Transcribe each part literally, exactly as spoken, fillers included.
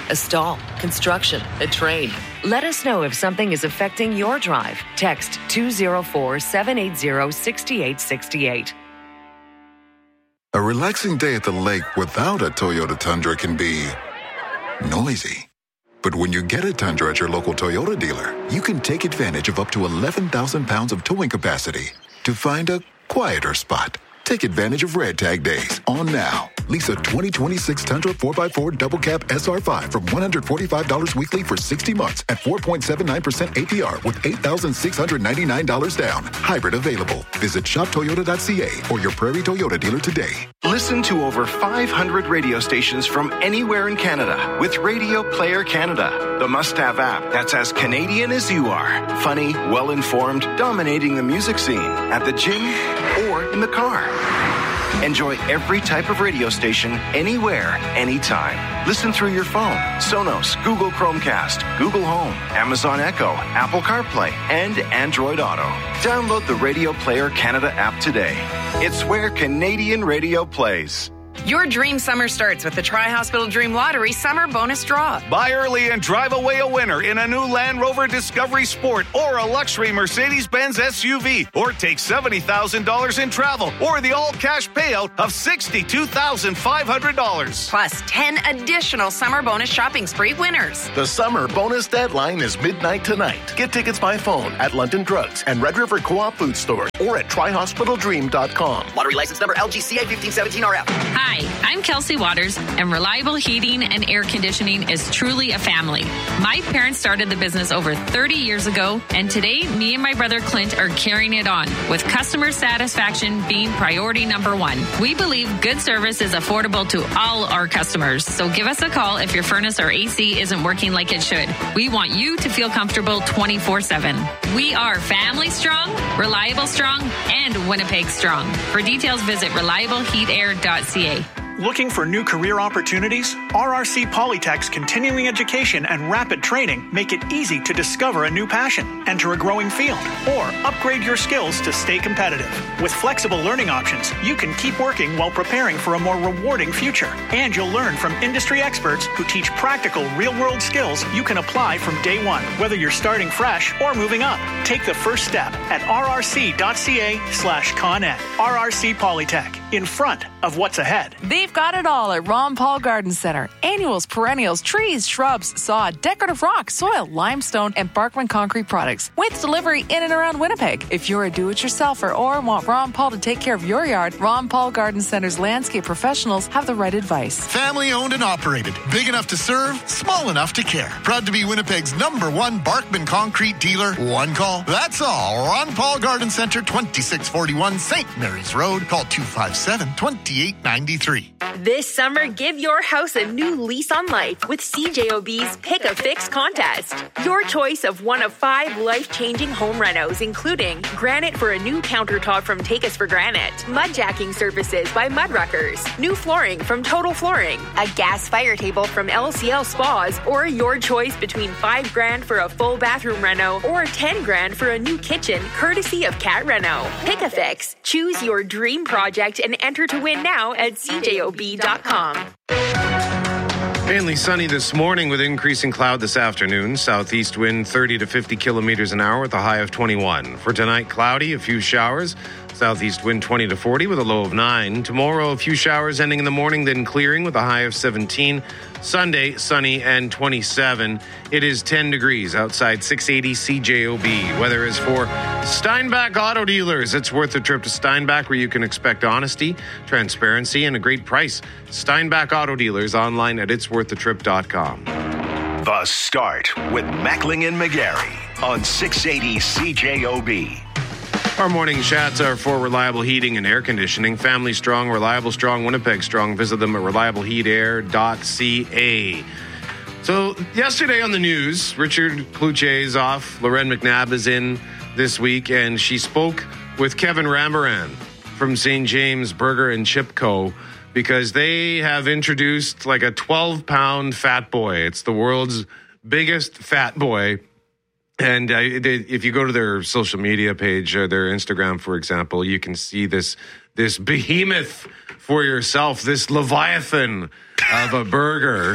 a stall, construction, a train. Let us know if something is affecting your drive. Text two oh four, seven eight zero, six eight six eight. A relaxing day at the lake without a Toyota Tundra can be noisy. But when you get a Tundra at your local Toyota dealer, you can take advantage of up to eleven thousand pounds of towing capacity to find a quieter spot. Take advantage of Red Tag Days on now. Lease a twenty twenty-six Tundra four by four Double Cab S R five from one hundred forty-five dollars weekly for sixty months at four point seven nine percent A P R with eight thousand six hundred ninety-nine dollars down. Hybrid available. Visit shop toyota dot c a or your Prairie Toyota dealer today. Listen to over five hundred radio stations from anywhere in Canada with Radio Player Canada, the must-have app that's as Canadian as you are. Funny, well-informed, dominating the music scene at the gym or in the car. Enjoy every type of radio station, anywhere, anytime. Listen through your phone, Sonos, Google Chromecast, Google Home, Amazon Echo, Apple CarPlay, and Android Auto. Download the Radio Player Canada app today. It's where Canadian radio plays. Your dream summer starts with the Tri-Hospital Dream Lottery Summer Bonus Draw. Buy early and drive away a winner in a new Land Rover Discovery Sport or a luxury Mercedes-Benz S U V, or take seventy thousand dollars in travel or the all-cash payout of sixty-two thousand five hundred dollars. Plus ten additional summer bonus shopping spree winners. The summer bonus deadline is midnight tonight. Get tickets by phone at London Drugs and Red River Co-op Food Store or at tri hospital dream dot com. Lottery license number L G C A fifteen seventeen R F. Hi, I'm Kelsey Waters, and Reliable Heating and Air Conditioning is truly a family. My parents started the business over thirty years ago, and today, me and my brother Clint are carrying it on, with customer satisfaction being priority number one. We believe good service is affordable to all our customers, so give us a call if your furnace or A C isn't working like it should. We want you to feel comfortable twenty-four seven. We are family strong, reliable strong, and Winnipeg strong. For details, visit reliable heat air dot c a. Looking for new career opportunities? R R C Polytech's continuing education and rapid training make it easy to discover a new passion, enter a growing field, or upgrade your skills to stay competitive. With flexible learning options, you can keep working while preparing for a more rewarding future. And you'll learn from industry experts who teach practical, real-world skills you can apply from day one, whether you're starting fresh or moving up. Take the first step at r r c dot c a slash con ed. R R C Polytech, in front of what's ahead. They've got it all at Ron Paul Garden Center. Annuals, perennials, trees, shrubs, sod, decorative rock, soil, limestone, and Barkman concrete products with delivery in and around Winnipeg. If you're a do-it-yourselfer or want Ron Paul to take care of your yard, Ron Paul Garden Center's landscape professionals have the right advice. Family owned and operated. Big enough to serve, small enough to care. Proud to be Winnipeg's number one Barkman concrete dealer. One call. That's all. Ron Paul Garden Center, twenty-six forty-one Saint Mary's Road. Call two five seven, two eight nine three. This summer, give your house a new lease on life with C J O B's Pick a Fix contest. Your choice of one of five life-changing home renos, including granite for a new countertop from Take Us for Granite, mud jacking services by Mudruckers, new flooring from Total Flooring, a gas fire table from L C L Spas, or your choice between five grand for a full bathroom reno or ten grand for a new kitchen, courtesy of Cat Reno. Pick a Fix. Choose your dream project and enter to win now at c j o b dot com. Mainly sunny this morning with increasing cloud this afternoon. Southeast wind thirty to fifty kilometers an hour with a high of twenty-one. For tonight, cloudy, a few showers. Southeast wind twenty to forty with a low of nine. Tomorrow, a few showers ending in the morning, then clearing with a high of seventeen. Sunday, sunny and twenty-seven. It is ten degrees outside six eighty C J O B. Weather is for Steinbach Auto Dealers. It's worth a trip to Steinbach, where you can expect honesty, transparency, and a great price. Steinbach Auto Dealers, online at its worth the trip dot com. The Start with Mackling and McGarry on six eighty C J O B. Our morning chats are for Reliable Heating and Air Conditioning. Family strong, reliable strong, Winnipeg strong. Visit them at reliable heat air dot c a. So yesterday on the news, Richard Cloutier is off. Loren McNabb is in this week, and she spoke with Kevin Rambaran from Saint James Burger and Chip Co. because they have introduced like a twelve-pound fat boy. It's the world's biggest fat boy. And uh, if you go to their social media page, or their Instagram, for example, you can see this this behemoth for yourself, this leviathan of a burger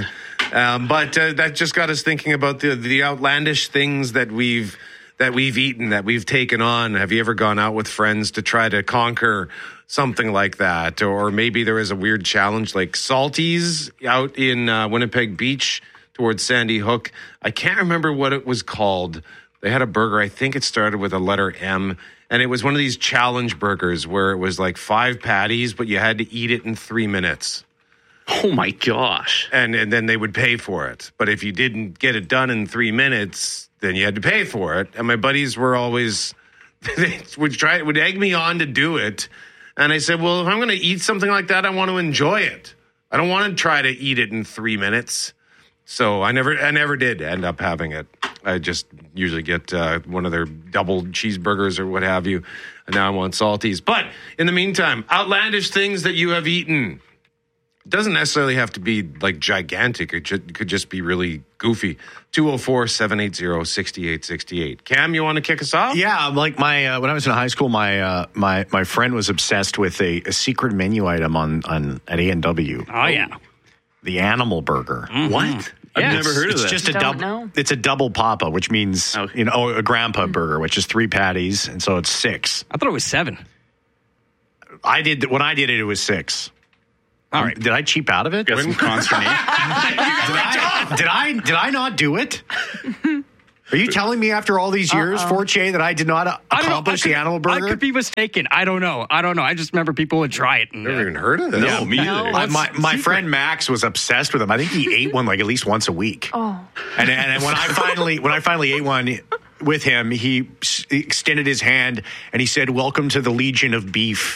Um, but uh, that just got us thinking about the the outlandish things that we've that we've eaten, that we've taken on. Have you ever gone out with friends to try to conquer something like that? Or maybe there was a weird challenge like Salties out in uh, Winnipeg Beach towards Sandy Hook. I can't remember what it was called. They had a burger. I think it started with a letter M. And it was one of these challenge burgers where it was like five patties, but you had to eat it in three minutes. Oh, my gosh. And and then they would pay for it. But if you didn't get it done in three minutes, then you had to pay for it. And my buddies were always, they would try, would egg me on to do it. And I said, well, if I'm going to eat something like that, I want to enjoy it. I don't want to try to eat it in three minutes. So I never, I never did end up having it. I just usually get uh, one of their double cheeseburgers or what have you. And now I want Salties. But in the meantime, outlandish things that you have eaten. It doesn't necessarily have to be like gigantic. It should, could just be really goofy. two oh four, seven eight zero, six eight six eight. Cam, you want to kick us off? Yeah, like my uh, when I was in high school, my uh, my my friend was obsessed with a, a secret menu item on, on at A and W. Oh, yeah. The animal burger. Mm-hmm. What? I've Yeah, never it's, heard of it's this. just a Don't double. know. It's a double papa, which means Okay. you know a grandpa burger, which is three patties, and so it's six. I thought it was seven. I did when I did it. It was six. All right. Did I cheap out of it? Got some consternation. did, I, did I did I not do it? Are you telling me after all these years, Forche, that I did not I don't know. accomplish I could- the animal burger? I could be mistaken. I don't know. I don't know. I just remember people would try it. And, Never even heard of this. No, me No. either. I- my my secret. friend Max was obsessed with them. I think he ate one like at least once a week. Oh. And and when I finally when I finally ate one with him, he s- extended his hand and he said, "Welcome to the Legion of Beef."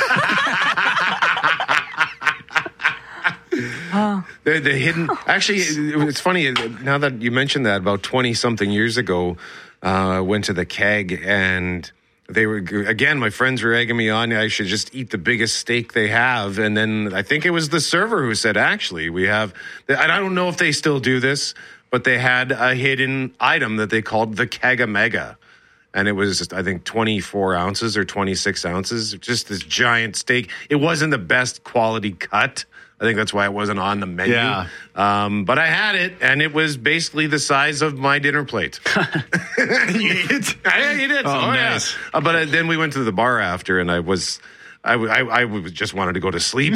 The, the hidden. Actually, it- it's funny now that you mentioned that. About twenty something years ago, uh, I went to the Keg, and they were again. My friends were egging me on. I should just eat the biggest steak they have, and then I think it was the server who said, "Actually, we have." I don't know if they still do this, but they had a hidden item that they called the Keg-A-Mega. And it was, I think, twenty-four ounces or twenty-six ounces. Just this giant steak. It wasn't the best quality cut. I think that's why it wasn't on the menu. Yeah. Um, but I had it, and it was basically the size of my dinner plate. You ate it? I ate it. Oh, Oh, nice. yeah. Uh, but uh, then we went to the bar after, and I was... I, w- I, I w- just wanted to go to sleep.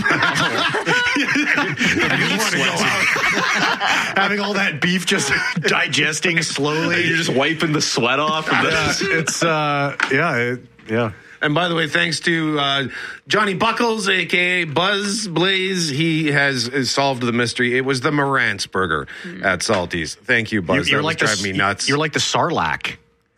Having all that beef just digesting slowly. You're just wiping the sweat off. Of Yeah, this. it's uh, yeah, it, yeah. And by the way, thanks to uh, Johnny Buckles, a k a. Buzz Blaze. He has, has solved the mystery. It was the Marantz burger at Salties. Thank you, Buzz. You're that like was the, driving me nuts. You're like the Sarlacc.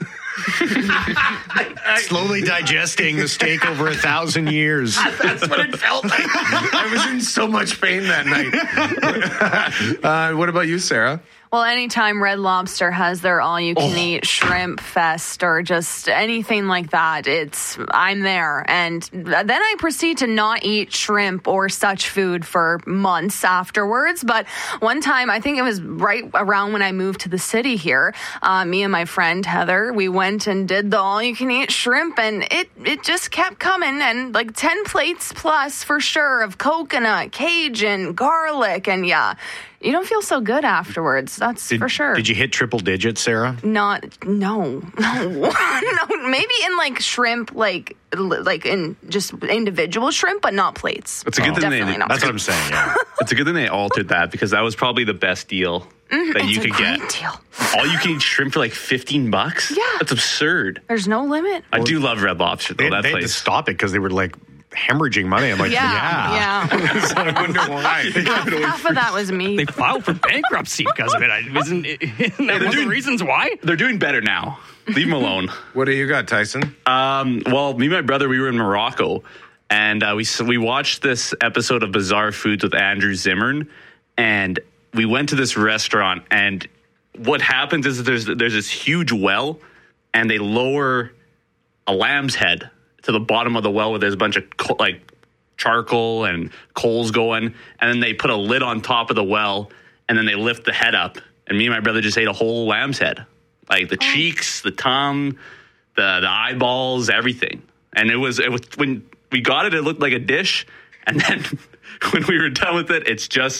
Slowly digesting the steak over a thousand years. That's what it felt like. I was in so much pain that night. uh, what about you, Sarah? Well, anytime Red Lobster has their all-you-can-eat shrimp fest or just anything like that, it's I'm there. And then I proceed to not eat shrimp or such food for months afterwards. But one time, I think it was right around when I moved to the city here, uh, me and my friend Heather, we went and did the all-you-can-eat shrimp, and it, it just kept coming. And like ten plates plus for sure of coconut, Cajun, garlic, and yeah. You don't feel so good afterwards. That's Did, for sure. Did you hit triple digits, Sarah? Not, no, no, no. Maybe in like shrimp, like like in just individual shrimp, but not plates. It's a good oh. thing they. Definitely not That's what I'm plates. saying. Yeah. It's a good thing they altered that because that was probably the best deal Mhm, that you it's a could get. great deal. All you can eat shrimp for like fifteen bucks. Yeah. That's absurd. There's no limit. I do love Red Lobster though. They, that they had to place. stop it because they were like hemorrhaging money. I'm like, yeah. yeah. So I wonder why. Half, half of that was me. They filed for bankruptcy because of it. I, isn't, isn't that one of the doing- reasons why? They're doing better now. Leave them alone. What do you got, Tyson? Um, well, me and my brother, we were in Morocco, and uh, we we watched this episode of Bizarre Foods with Andrew Zimmern, and we went to this restaurant, and what happens is that there's there's this huge well, and they lower a lamb's head to the bottom of the well where there's a bunch of co- like charcoal and coals going, and then they put a lid on top of the well, and then they lift the head up, and me and my brother just ate a whole lamb's head. Like the cheeks, the tongue, the the eyeballs, everything. And it was it was when we got it, it looked like a dish. And then when we were done with it, it's just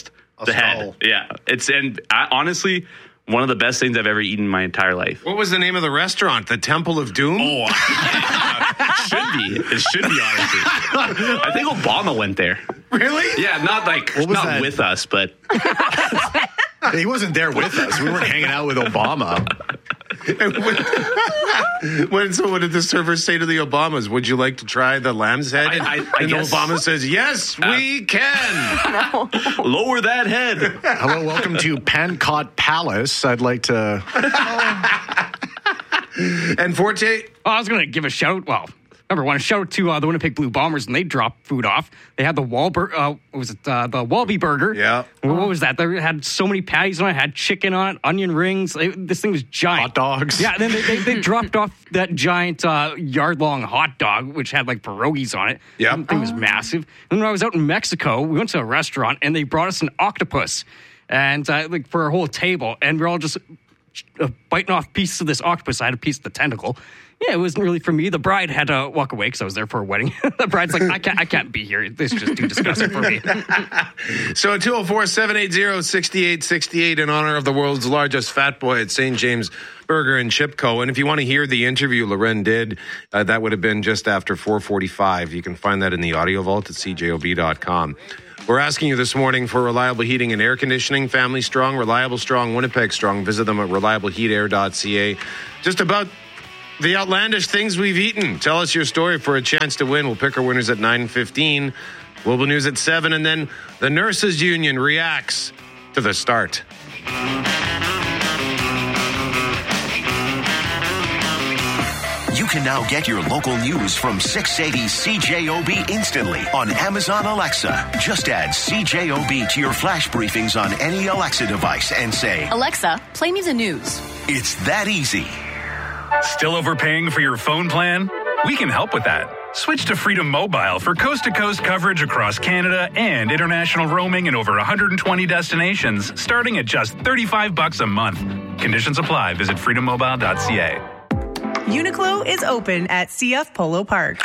the head. Yeah, it's and I, honestly one of the best things I've ever eaten in my entire life. What was the name of the restaurant? The Temple of Doom? Oh, should be. It should be, honestly. I think Obama went there. Really? Yeah, not like not that? with us, but he wasn't there with us. We weren't hanging out with Obama. when, when so what did the server say to the Obamas? Would you like to try the lamb's head? I, I, I and guess, Obama says, yes, uh, we can. No. Lower that head. Hello, welcome to Pancot Palace. I'd like to... And Forte? Oh, I was going to give a shout. Well, number one, a shout out to uh, the Winnipeg Blue Bombers, and they dropped food off. They had the Wahlberg, uh, what was it, uh, the Walby Burger. Yeah. What was that? They had so many patties on it, had chicken on it, onion rings. It, this thing was giant. Hot dogs. Yeah, then they, they, they dropped off that giant uh, yard-long hot dog, which had like pierogies on it. Yeah. That thing was massive. And when I was out in Mexico, we went to a restaurant, and they brought us an octopus, and uh, like for a whole table, and we're all just uh, biting off pieces of this octopus. I had a piece of the tentacle. Yeah, it wasn't really for me. The bride had to walk away because I was there for a wedding. The bride's like, I can't, I can't be here. This is just too disgusting for me. So two oh four, seven eight zero, six eight six eight in honor of the world's largest fat boy at Saint James Burger and Chip Co. And if you want to hear the interview Loren did, uh, that would have been just after four forty-five. You can find that in the audio vault at C J O B dot com. We're asking you this morning for reliable heating and air conditioning. Family strong, reliable strong, Winnipeg strong. Visit them at reliable heat air dot c a. Just about the outlandish things we've eaten. Tell us your story for a chance to win. We'll pick our winners at nine fifteen. Global News at seven. And then the Nurses Union reacts to the start. You can now get your local news from six eighty C J O B instantly on Amazon Alexa. Just add C J O B to your flash briefings on any Alexa device and say, Alexa, play me the news. It's that easy. Still overpaying for your phone plan? We can help with that. Switch to Freedom Mobile for coast-to-coast coverage across Canada and international roaming in over one hundred twenty destinations, starting at just thirty-five bucks a month. Conditions apply. Visit freedom mobile dot c a. Uniqlo is open at C F Polo Park.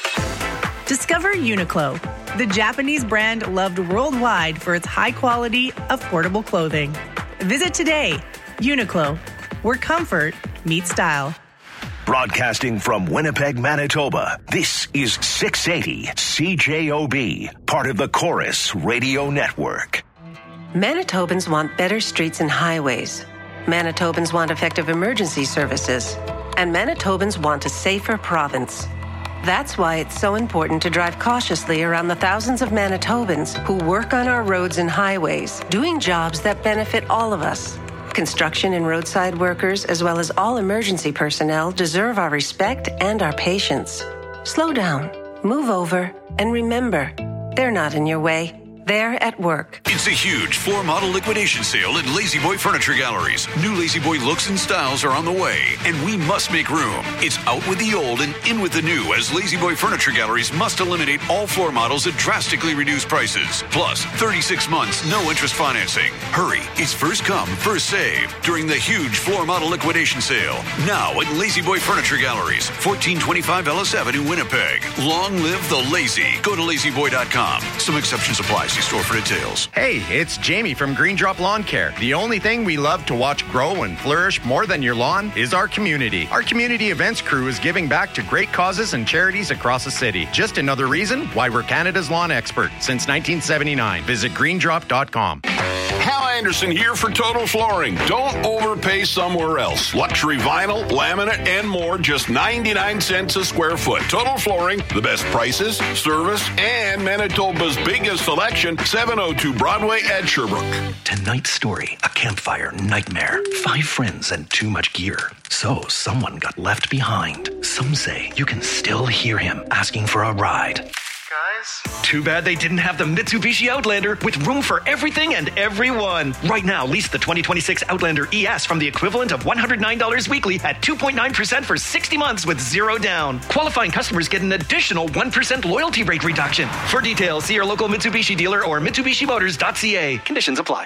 Discover Uniqlo, the Japanese brand loved worldwide for its high-quality, affordable clothing. Visit today. Uniqlo, where comfort meets style. Broadcasting from Winnipeg, Manitoba, this is six eighty C J O B, part of the Chorus Radio Network. Manitobans want better streets and highways. Manitobans want effective emergency services. And Manitobans want a safer province. That's why it's so important to drive cautiously around the thousands of Manitobans who work on our roads and highways, doing jobs that benefit all of us. Construction and roadside workers, as well as all emergency personnel, deserve our respect and our patience. Slow down, move over, and remember, they're not in your way. They're at work. It's a huge floor model liquidation sale at Lazy Boy Furniture Galleries. New Lazy Boy looks and styles are on the way, and we must make room. It's out with the old and in with the new, as Lazy Boy Furniture Galleries must eliminate all floor models at drastically reduced prices. Plus, thirty-six months, no interest financing. Hurry, it's first come, first save during the huge floor model liquidation sale. Now at Lazy Boy Furniture Galleries, fourteen twenty-five Ellis Avenue, Winnipeg. Long live the lazy. Go to lazy boy dot com. Some exceptions apply. See store for details. Hey, it's Jamie from Green Drop Lawn Care. The only thing we love to watch grow and flourish more than your lawn is our community. Our community events crew is giving back to great causes and charities across the city. Just another reason why we're Canada's lawn expert since nineteen seventy-nine. Visit green drop dot com. Hal Anderson here for Total Flooring. Don't overpay somewhere else. Luxury vinyl, laminate, and more, just ninety-nine cents a square foot. Total Flooring, the best prices, service, and Manitoba's biggest selection. seven oh two Broadway at Sherbrooke. Tonight's story, a campfire nightmare. Five friends and too much gear. So someone got left behind. Some say you can still hear him asking for a ride. Guys? Too bad they didn't have the Mitsubishi Outlander with room for everything and everyone. Right now, lease the twenty twenty-six Outlander E S from the equivalent of one hundred nine dollars weekly at two point nine percent for sixty months with zero down. Qualifying customers get an additional one percent loyalty rate reduction. For details, see your local Mitsubishi dealer or mitsubishi motors dot c a. Conditions apply.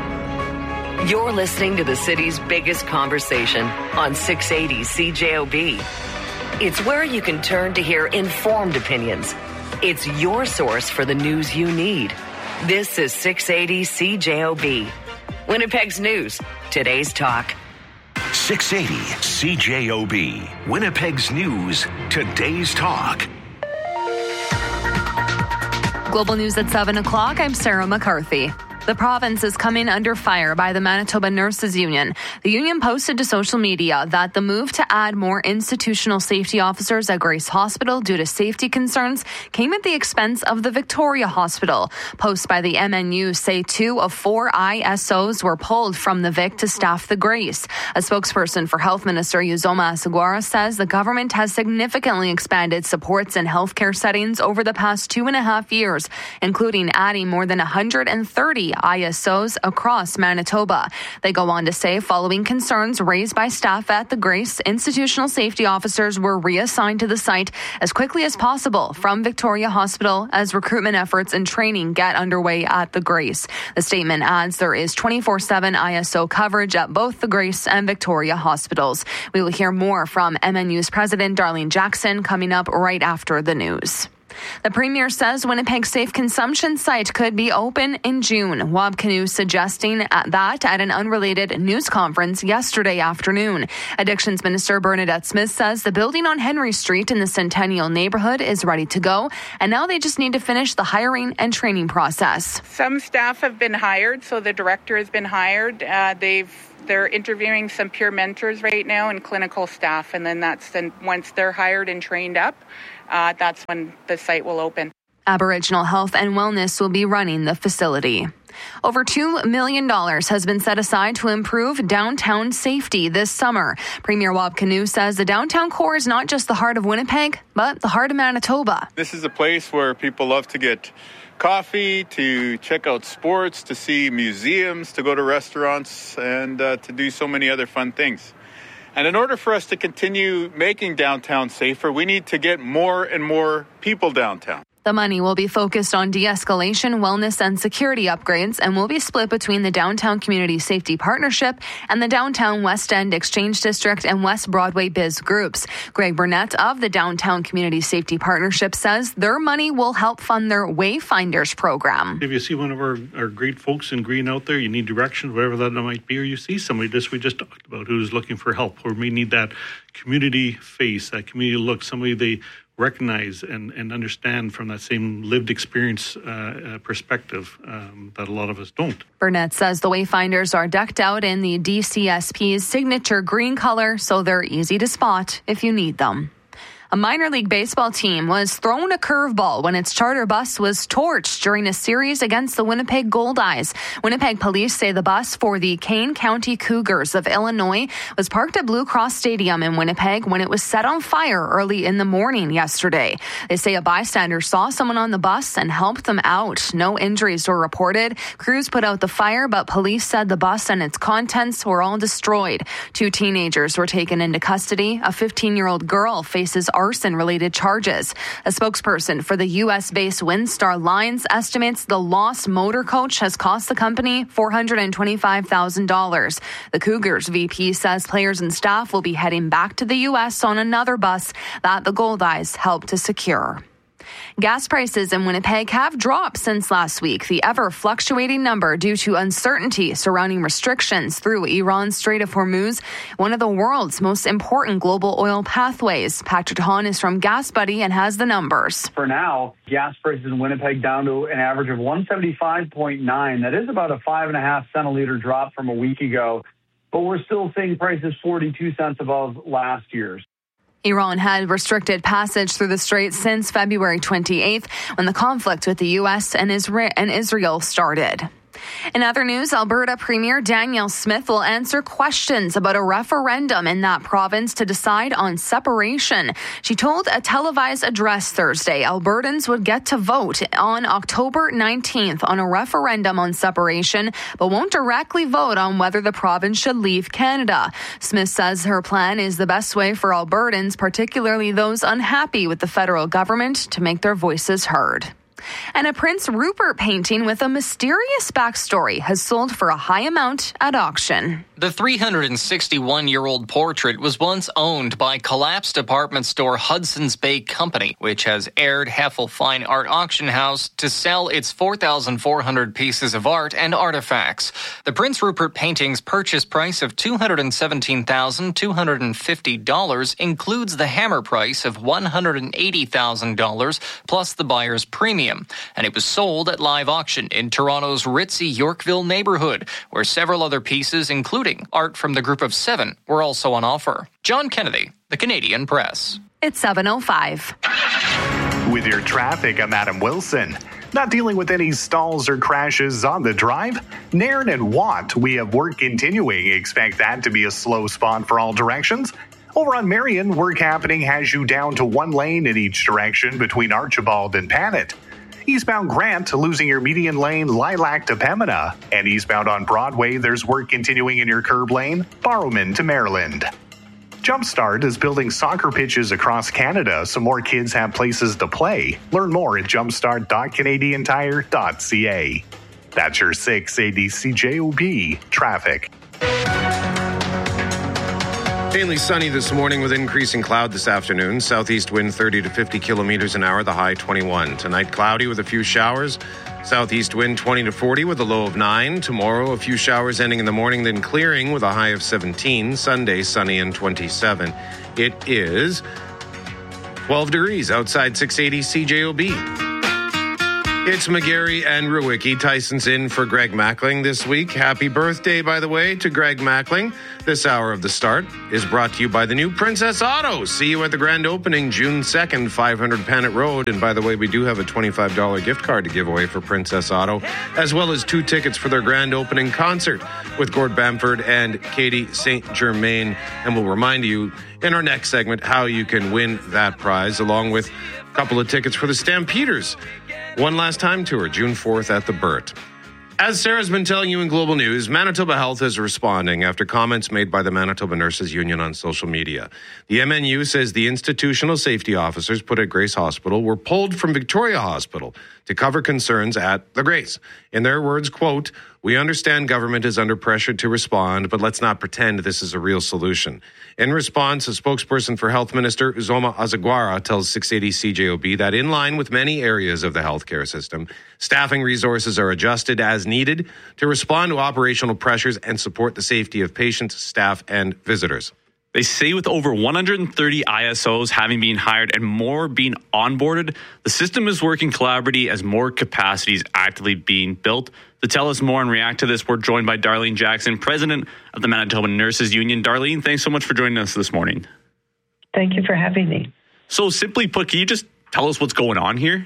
You're listening to the city's biggest conversation on six eighty C J O B. It's where you can turn to hear informed opinions. It's your source for the news you need. This is six eighty C J O B. Winnipeg's news, today's talk. six eighty C J O B. Winnipeg's news, today's talk. Global news at seven o'clock. I'm Sarah McCarthy. The province is coming under fire by the Manitoba Nurses Union. The union posted to social media that the move to add more institutional safety officers at Grace Hospital due to safety concerns came at the expense of the Victoria Hospital. Posts by the M N U say two of four I S Os were pulled from the Vic to staff the Grace. A spokesperson for Health Minister Uzoma Asagwara says the government has significantly expanded supports in healthcare settings over the past two and a half years, including adding more than one hundred thirty I S Os across Manitoba. They go on to say, following concerns raised by staff at the Grace, institutional safety officers were reassigned to the site as quickly as possible from Victoria Hospital as recruitment efforts and training get underway at the Grace. The statement adds there is twenty-four seven I S O coverage at both the Grace and Victoria hospitals. We will hear more from M N U's president Darlene Jackson coming up right after the news. The Premier says Winnipeg's safe consumption site could be open in June. Wab Kinew suggesting that at an unrelated news conference yesterday afternoon. Addictions Minister Bernadette Smith says the building on Henry Street in the Centennial neighborhood is ready to go, and now they just need to finish the hiring and training process. Some staff have been hired, so the director has been hired. Uh, they've They're interviewing some peer mentors right now and clinical staff, and then that's then once they're hired and trained up, uh, that's when the site will open. Aboriginal Health and Wellness will be running the facility. Over two million dollars has been set aside to improve downtown safety this summer. Premier Wab Kinew says the downtown core is not just the heart of Winnipeg, but the heart of Manitoba. This is a place where people love to get coffee, to check out sports, to see museums, to go to restaurants, and uh, to do so many other fun things. And in order for us to continue making downtown safer, we need to get more and more people downtown. The money will be focused on de-escalation, wellness, and security upgrades and will be split between the Downtown Community Safety Partnership and the Downtown West End Exchange District and West Broadway Biz groups. Greg Burnett of the Downtown Community Safety Partnership says their money will help fund their Wayfinders program. If you see one of our, our great folks in green out there, you need direction, whatever that might be, or you see somebody just we just talked about who's looking for help, or we need that community face, that community look, somebody they recognize and, and understand from that same lived experience uh, uh, perspective um, that a lot of us don't. Burnett says the Wayfinders are decked out in the D C S P's signature green color, so they're easy to spot if you need them. A minor league baseball team was thrown a curveball when its charter bus was torched during a series against the Winnipeg Goldeyes. Winnipeg police say the bus for the Kane County Cougars of Illinois was parked at Blue Cross Stadium in Winnipeg when it was set on fire early in the morning yesterday. They say a bystander saw someone on the bus and helped them out. No injuries were reported. Crews put out the fire, but police said the bus and its contents were all destroyed. Two teenagers were taken into custody. A fifteen-year-old girl faces arson-related charges. A spokesperson for the U S-based Windstar Lines estimates the lost motor coach has cost the company four hundred twenty-five thousand dollars. The Cougars V P says players and staff will be heading back to the U S on another bus that the Goldeyes helped to secure. Gas prices in Winnipeg have dropped since last week, the ever-fluctuating number due to uncertainty surrounding restrictions through Iran's Strait of Hormuz, one of the world's most important global oil pathways. Patrick Hahn is from Gas Buddy and has the numbers. For now, gas prices in Winnipeg down to an average of one seventy-five point nine. That is about a five and a half cent a liter drop from a week ago, but we're still seeing prices forty-two cents above last year's. Iran had restricted passage through the strait since February twenty-eighth, when the conflict with the U S and Israel started. In other news, Alberta Premier Danielle Smith will answer questions about a referendum in that province to decide on separation. She told a televised address Thursday Albertans would get to vote on October nineteenth on a referendum on separation, but won't directly vote on whether the province should leave Canada. Smith says her plan is the best way for Albertans, particularly those unhappy with the federal government, to make their voices heard. And a Prince Rupert painting with a mysterious backstory has sold for a high amount at auction. The three hundred sixty-one-year-old portrait was once owned by collapsed department store Hudson's Bay Company, which has aired Heffel Fine Art Auction House to sell its four thousand four hundred pieces of art and artifacts. The Prince Rupert painting's purchase price of two hundred seventeen thousand two hundred fifty dollars includes the hammer price of one hundred eighty thousand dollars plus the buyer's premium, and it was sold at live auction in Toronto's ritzy Yorkville neighborhood, where several other pieces, including art from the Group of Seven, were also on offer. John Kennedy, The Canadian Press. It's seven oh five. With your traffic, I'm Adam Wilson. Not dealing with any stalls or crashes on the drive? Nairn and Watt, we have work continuing. Expect that to be a slow spot for all directions. Over on Marion, work happening has you down to one lane in each direction between Archibald and Panet. Eastbound Grant, losing your median lane, Lilac to Pembina. And eastbound on Broadway, there's work continuing in your curb lane, Barrowman to Maryland. Jumpstart is building soccer pitches across Canada so more kids have places to play. Learn more at jumpstart dot canadian tire dot c a. That's your six eighty C J O B traffic. Mainly sunny this morning with increasing cloud this afternoon. Southeast wind thirty to fifty kilometers an hour, the high twenty-one. Tonight, cloudy with a few showers. Southeast wind twenty to forty with a low of nine. Tomorrow, a few showers ending in the morning, then clearing with a high of seventeen. Sunday, sunny and twenty-seven. It is twelve degrees outside six eighty C J O B. It's McGarry and Rewicki. Tyson's in for Greg Mackling this week. Happy birthday, by the way, to Greg Mackling. This hour of The Start is brought to you by the new Princess Auto. See you at the grand opening June second, five hundred Panet Road. And by the way, we do have a twenty-five dollars gift card to give away for Princess Auto, as well as two tickets for their grand opening concert with Gord Bamford and Katie Saint Germain. And we'll remind you in our next segment how you can win that prize, along with a couple of tickets for the Stampeders One Last Time tour, June fourth at the Burt. As Sarah's been telling you in Global News, Manitoba Health is responding after comments made by the Manitoba Nurses Union on social media. The M N U says the institutional safety officers put at Grace Hospital were pulled from Victoria Hospital to cover concerns at the Grace. In their words, quote, "We understand government is under pressure to respond, but let's not pretend this is a real solution." In response, a spokesperson for Health Minister Uzoma Azaguara tells six eighty C J O B that in line with many areas of the healthcare system, staffing resources are adjusted as needed to respond to operational pressures and support the safety of patients, staff, and visitors. They say with over one hundred thirty I S Os having been hired and more being onboarded, the system is working collaboratively as more capacity is actively being built. To tell us more and react to this, we're joined by Darlene Jackson, president of the Manitoba Nurses Union. Darlene, thanks so much for joining us this morning. Thank you for having me. So simply put, can you just tell us what's going on here?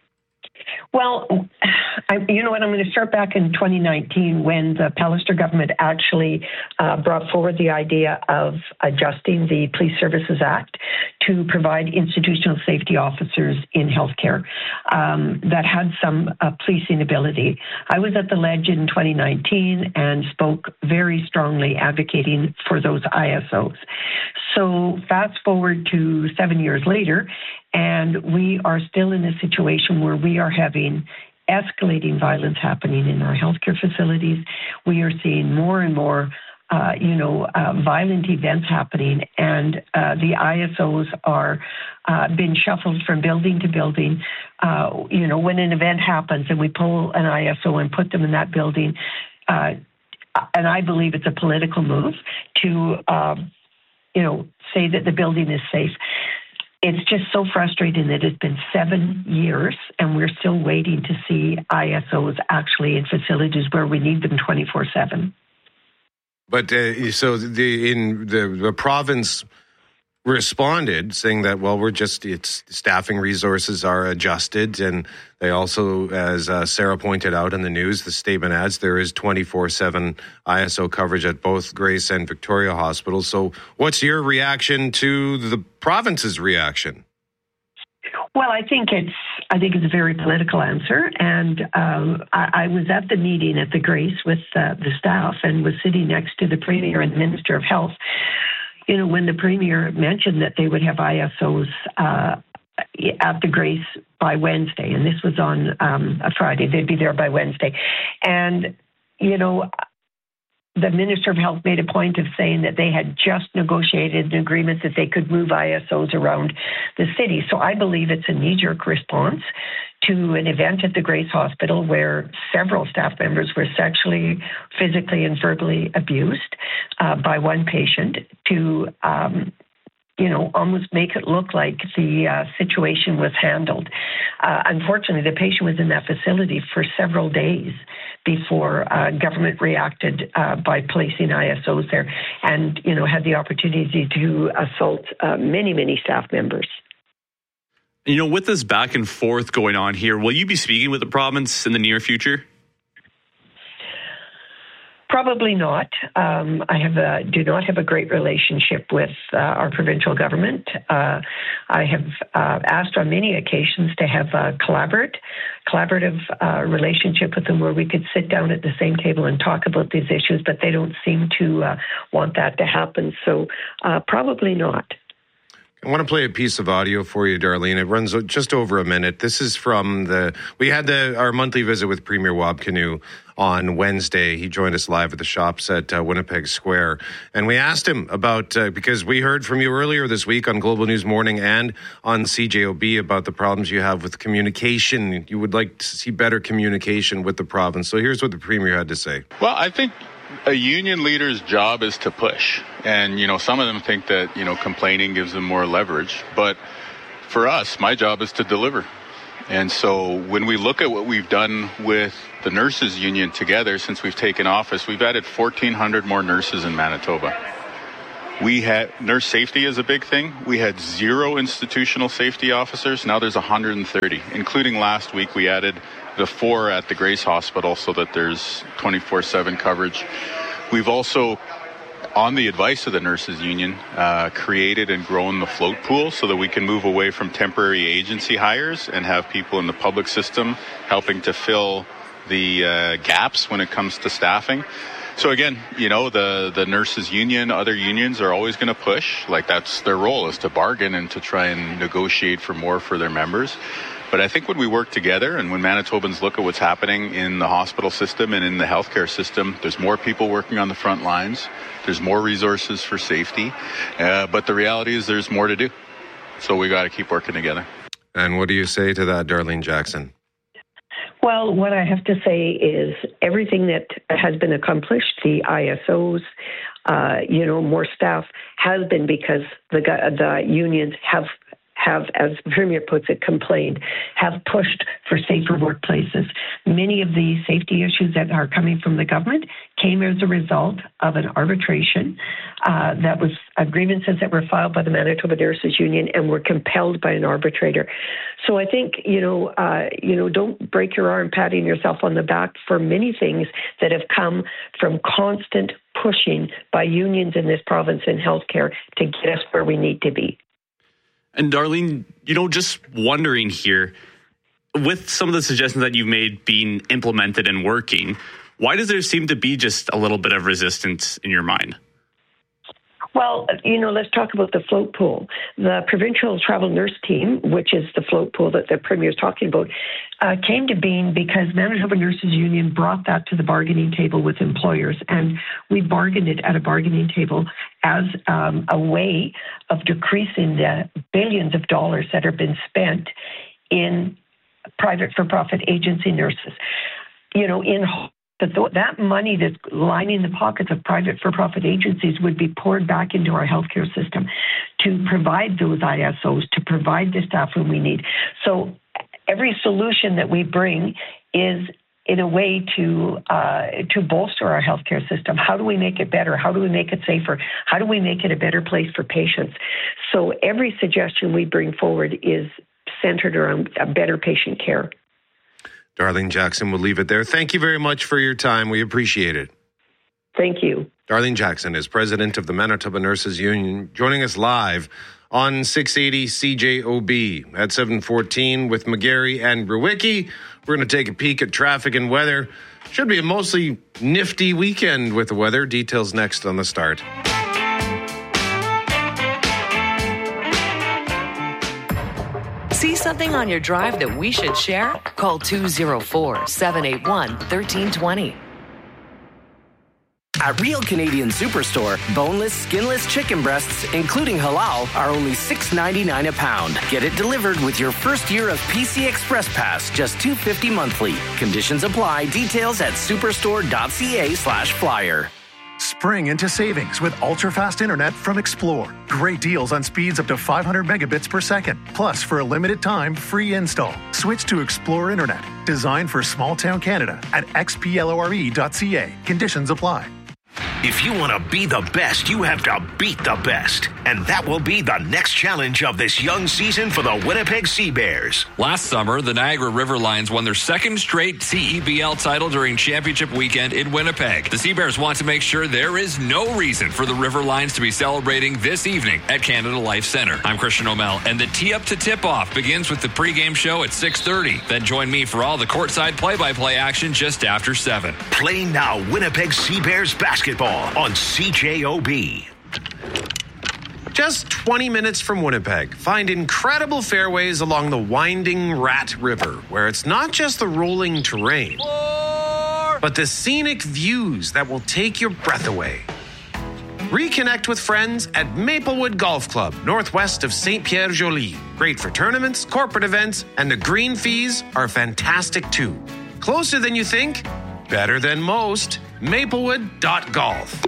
Well, I, you know what, I'm going to start back in twenty nineteen when the Pallister government actually uh, brought forward the idea of adjusting the Police Services Act to provide institutional safety officers in healthcare um, that had some uh, policing ability. I was at the Ledge in twenty nineteen and spoke very strongly advocating for those I S Os. So fast forward to seven years later, and we are still in a situation where we are having escalating violence happening in our healthcare facilities. We are seeing more and more, uh, you know, uh, violent events happening, and uh, the I S Os are uh, being shuffled from building to building. Uh, you know, when an event happens and we pull an I S O and put them in that building, uh, and I believe it's a political move to, uh, you know, say that the building is safe. It's just so frustrating that it's been seven years and we're still waiting to see I S Os actually in facilities where we need them twenty-four seven. But uh, so the in the, the province responded saying that, well, we're just, it's staffing resources are adjusted. And they also, as uh, Sarah pointed out in the news, the statement adds there is twenty-four seven I S O coverage at both Grace and Victoria hospitals. So what's your reaction to the province's reaction? Well, I think it's I think it's a very political answer, and um, I, I was at the meeting at the Grace with uh, the staff and was sitting next to the Premier and the Minister of Health. You know, when the Premier mentioned that they would have I S Os uh, at the Grace by Wednesday, and this was on um, a Friday. They'd be there by Wednesday. And, you know, the Minister of Health made a point of saying that they had just negotiated an agreement that they could move I S Os around the city. So I believe it's a knee-jerk response to an event at the Grace Hospital where several staff members were sexually, physically, and verbally abused uh, by one patient to um, you know, almost make it look like the uh, situation was handled. Uh, unfortunately, the patient was in that facility for several days before uh, government reacted uh, by placing I S Os there and, you know, had the opportunity to assault uh, many, many staff members. You know, with this back and forth going on here, will you be speaking with the province in the near future? Probably not. Um, I have a, do not have a great relationship with uh, our provincial government. Uh, I have uh, asked on many occasions to have a collaborate, collaborative uh, relationship with them where we could sit down at the same table and talk about these issues, but they don't seem to uh, want that to happen. So uh, probably not. I want to play a piece of audio for you, Darlene. It runs just over a minute. This is from the, we had the our monthly visit with Premier Wab Kinew on Wednesday. He joined us live at the shops at uh, Winnipeg Square. And we asked him about, uh, because we heard from you earlier this week on Global News Morning and on C J O B about the problems you have with communication. You would like to see better communication with the province. So here's what the Premier had to say. Well, I think a union leader's job is to push. And, you know, some of them think that, you know, complaining gives them more leverage. But for us, my job is to deliver. And so when we look at what we've done with the nurses union together since we've taken office, we've added fourteen hundred more nurses in Manitoba. We had nurse safety is a big thing. We had zero institutional safety officers. Now there's one hundred thirty, including last week we added the four at the Grace Hospital so that there's twenty-four seven coverage. We've also, on the advice of the nurses union, uh, created and grown the float pool so that we can move away from temporary agency hires and have people in the public system helping to fill the uh, gaps when it comes to staffing. So again, you know, the, the nurses union, other unions are always going to push. Like that's their role, is to bargain and to try and negotiate for more for their members. But I think when we work together and when Manitobans look at what's happening in the hospital system and in the healthcare system, there's more people working on the front lines. There's more resources for safety. Uh, but the reality is there's more to do. So we got to keep working together. And what do you say to that, Darlene Jackson? Well, what I have to say is everything that has been accomplished, the I S Os, uh, you know, more staff, has been because the the unions have have, as the Premier puts it, complained, have pushed for safer workplaces. Many of the safety issues that are coming from the government came as a result of an arbitration uh, that was uh, grievances that were filed by the Manitoba Nurses Union and were compelled by an arbitrator. So I think, you know, uh, you know, don't break your arm patting yourself on the back for many things that have come from constant pushing by unions in this province in healthcare to get us where we need to be. And Darlene, you know, just wondering here, with some of the suggestions that you've made being implemented and working, why does there seem to be just a little bit of resistance in your mind? Well, you know, let's talk about the float pool. The provincial travel nurse team, which is the float pool that the Premier is talking about, uh, came to being because Manitoba Nurses Union brought that to the bargaining table with employers, and we bargained it at a bargaining table as um, a way of decreasing the billions of dollars that have been spent in private for-profit agency nurses. You know, in That that money that's lining the pockets of private for-profit agencies would be poured back into our healthcare system to provide those I S Os, to provide the staff whom we need. So every solution that we bring is in a way to uh, to bolster our healthcare system. How do we make it better? How do we make it safer? How do we make it a better place for patients? So every suggestion we bring forward is centered around a better patient care. Darlene Jackson, we'll leave it there. Thank you very much for your time. We appreciate it. Thank you. Darlene Jackson is president of the Manitoba Nurses Union, joining us live on six eighty C J O B at seven fourteen with McGarry and Brewicki. We're going to take a peek at traffic and weather. Should be a mostly nifty weekend with the weather. Details next on The Start. See something on your drive that we should share? Call two oh four, seven eight one, one three two zero. At Real Canadian Superstore, boneless, skinless chicken breasts, including halal, are only six ninety-nine a pound. Get it delivered with your first year of P C Express Pass, just two fifty monthly. Conditions apply. Details at superstore.ca slash flyer. Spring into savings with ultra-fast internet from Explore. Great deals on speeds up to five hundred megabits per second. Plus, for a limited time, free install. Switch to Explore Internet, designed for small-town Canada at x p l o r e dot c a. Conditions apply. If you want to be the best, you have to beat the best. And that will be the next challenge of this young season for the Winnipeg Sea Bears. Last summer, the Niagara River Lions won their second straight C E B L title during championship weekend in Winnipeg. The Sea Bears want to make sure there is no reason for the River Lions to be celebrating this evening at Canada Life Centre. I'm Christian O'Mell, and the tee-up to tip-off begins with the pregame show at six thirty. Then join me for all the courtside play-by-play action just after seven. Play now Winnipeg Sea Bears basketball on C J O B. Just twenty minutes from Winnipeg, find incredible fairways along the winding Rat River, where it's not just the rolling terrain, but the scenic views that will take your breath away. Reconnect with friends at Maplewood Golf Club, northwest of Saint Pierre Joly. Great for tournaments, corporate events, and the green fees are fantastic too. Closer than you think, better than most. Maplewood dot golf.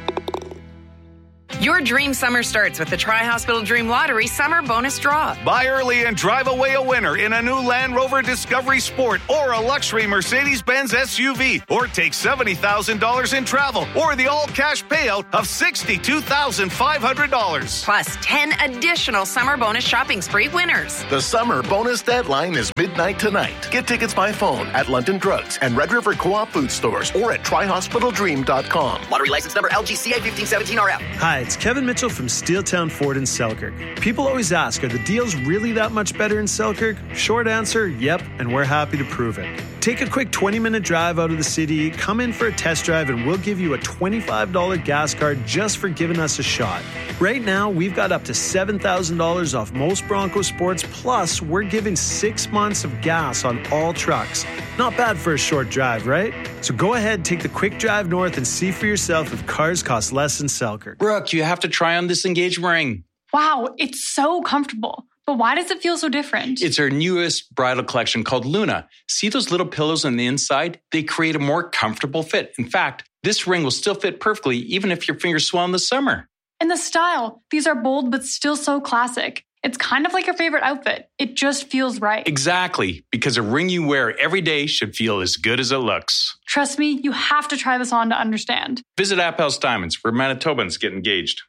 Your dream summer starts with the Tri-Hospital Dream Lottery Summer Bonus Draw. Buy early and drive away a winner in a new Land Rover Discovery Sport or a luxury Mercedes-Benz S U V. Or take seventy thousand dollars in travel or the all-cash payout of sixty-two thousand five hundred dollars. Plus ten additional summer bonus shopping spree winners. The summer bonus deadline is midnight tonight. Get tickets by phone at London Drugs and Red River Co-op food stores or at tri hospital dream dot com. Lottery license number L G C A fifteen seventeen R F. Hi, it's Kevin Mitchell from Steeltown Ford in Selkirk. People always ask, are the deals really that much better in Selkirk? Short answer, yep, and we're happy to prove it. Take a quick twenty-minute drive out of the city, come in for a test drive, and we'll give you a twenty-five dollars gas card just for giving us a shot. Right now, we've got up to seven thousand dollars off most Bronco Sports, plus we're giving six months of gas on all trucks. Not bad for a short drive, right? So go ahead, take the quick drive north and see for yourself if cars cost less in Selkirk. Brooke, you have to try on this engagement ring. Wow, it's so comfortable. But why does it feel so different? It's our newest bridal collection called Luna. See those little pillows on the inside? They create a more comfortable fit. In fact, this ring will still fit perfectly even if your fingers swell in the summer. And the style. These are bold but still so classic. It's kind of like your favorite outfit. It just feels right. Exactly, because a ring you wear every day should feel as good as it looks. Trust me, you have to try this on to understand. Visit Appel's Diamonds, where Manitobans get engaged.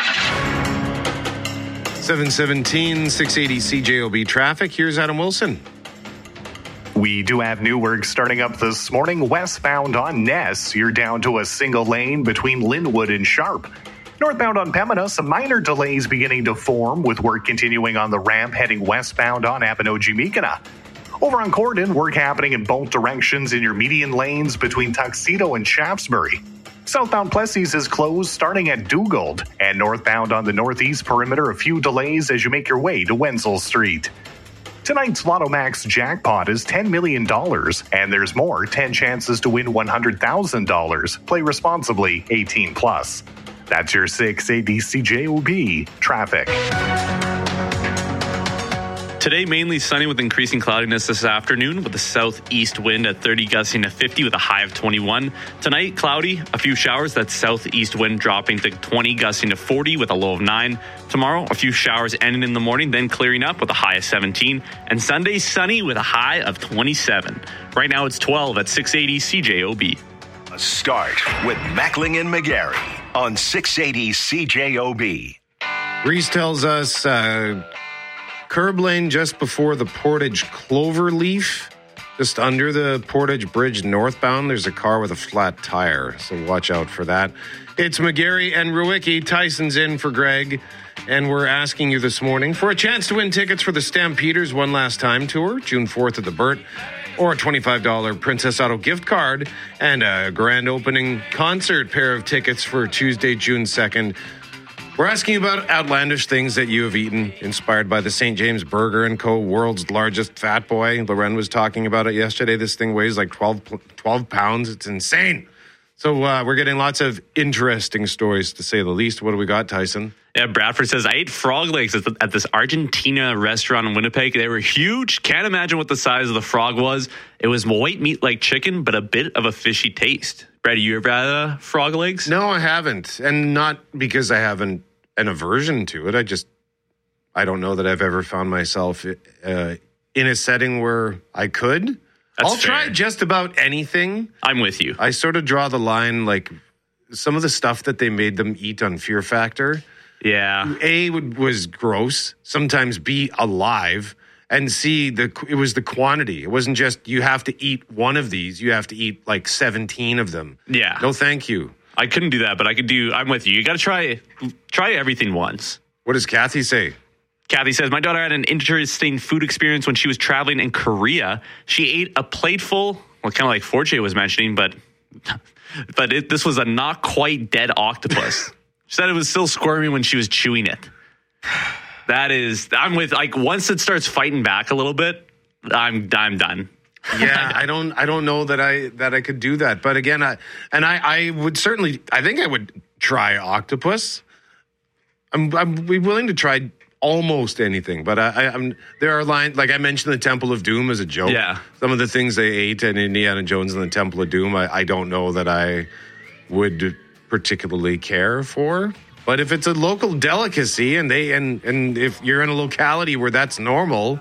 seven seventeen, six eighty C J O B traffic. Here's Adam Wilson. We do have new work starting up this morning. Westbound on Ness, you're down to a single lane between Linwood and Sharp. Northbound on Pembina, some minor delays beginning to form with work continuing on the ramp heading westbound on Abinogi-Mikana. Over on Corden, work happening in both directions in your median lanes between Tuxedo and Shaftesbury. Southbound Plessis is closed starting at Dugald, and northbound on the northeast perimeter, a few delays as you make your way to Wenzel Street. Tonight's Lotto Max jackpot is ten million dollars, and there's more, ten chances to win one hundred thousand dollars. Play responsibly, eighteen plus. That's your six eighty C J O B traffic. Today, mainly sunny with increasing cloudiness this afternoon with a southeast wind at thirty gusting to fifty with a high of twenty-one. Tonight, cloudy, a few showers, that southeast wind dropping to twenty gusting to forty with a low of nine. Tomorrow, a few showers ending in the morning, then clearing up with a high of seventeen. And Sunday, sunny with a high of twenty-seven. Right now, it's twelve at six eighty C J O B. A start with Mackling and McGarry on six eighty C J O B. Reese tells us uh, curb lane just before the Portage Cloverleaf, just under the Portage Bridge northbound. There's a car with a flat tire, so watch out for that. It's McGarry and Rewicki. Tyson's in for Greg, and we're asking you this morning for a chance to win tickets for the Stampeders One Last Time tour, June fourth at the Burt, or a twenty-five dollars Princess Auto gift card and a grand opening concert pair of tickets for Tuesday, June second. We're asking about outlandish things that you have eaten, inspired by the Saint James Burger and Co. world's largest fat boy. Loren was talking about it yesterday. This thing weighs like twelve, twelve pounds. It's insane. So uh, we're getting lots of interesting stories, to say the least. What do we got, Tyson? Yeah, Bradford says, I ate frog legs at, the, at this Argentina restaurant in Winnipeg. They were huge. Can't imagine what the size of the frog was. It was white meat like chicken, but a bit of a fishy taste. Brad, you ever had uh, frog legs? No, I haven't. And not because I haven't an aversion to it. I just, I don't know that I've ever found myself uh, in a setting where I could. That's I'll fair. try just about anything. I'm with you. I sort of draw the line, like some of the stuff that they made them eat on Fear Factor. Yeah. A, was gross. Sometimes B, alive. And C, the it was the quantity. It wasn't just you have to eat one of these. You have to eat like seventeen of them. Yeah. No, thank you. I couldn't do that, but I could do, I'm with you. You got to try try everything once. What does Kathy say? Kathy says, my daughter had an interesting food experience when she was traveling in Korea. She ate a plateful, well, kind of like four J was mentioning, but but it, this was a not quite dead octopus. She said it was still squirming when she was chewing it. That is, I'm with, like, once it starts fighting back a little bit, I'm I'm done. Yeah, I don't I don't know that I that I could do that. But again, I and I, I would certainly, I think I would try octopus. I'm I'm willing to try almost anything, but I, I, I'm there are lines, like I mentioned the Temple of Doom as a joke. Yeah. Some of the things they ate in Indiana Jones and the Temple of Doom, I, I don't know that I would particularly care for. But if it's a local delicacy and they and and if you're in a locality where that's normal,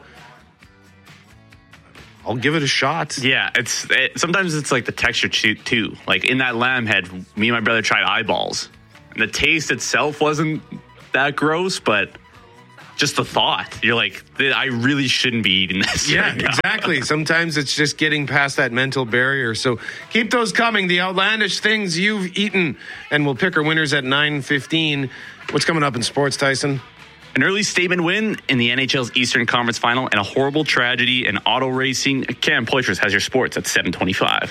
I'll give it a shot. Yeah, it's it, sometimes it's like the texture too. Like in that lamb head, me and my brother tried eyeballs, and the taste itself wasn't that gross, but just the thought, you're like, I really shouldn't be eating this. Yeah, right now. exactly. Sometimes it's just getting past that mental barrier. So keep those coming, the outlandish things you've eaten, and we'll pick our winners at nine fifteen. What's coming up in sports, Tyson? An early statement win in the N H L's Eastern Conference Final and a horrible tragedy in auto racing. Cam Poitras has your sports at seven twenty-five.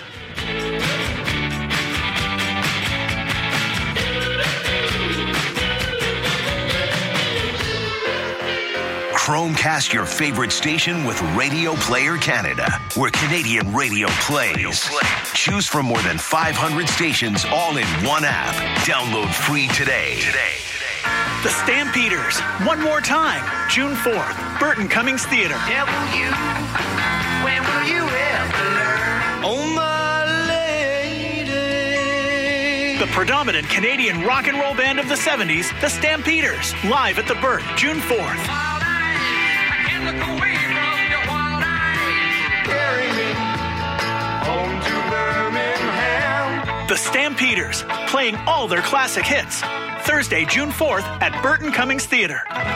Chromecast your favorite station with Radio Player Canada, where Canadian radio plays. Choose from more than five hundred stations all in one app. Download free today. Today. The Stampeders, one more time, June fourth, Burton Cummings Theater. Tell you, when will you ever learn? Oh, my lady. The predominant Canadian rock and roll band of the seventies, the Stampeders, live at the Burt, June fourth. The Stampeders, playing all their classic hits. Thursday, June fourth at Burton Cummings Theater.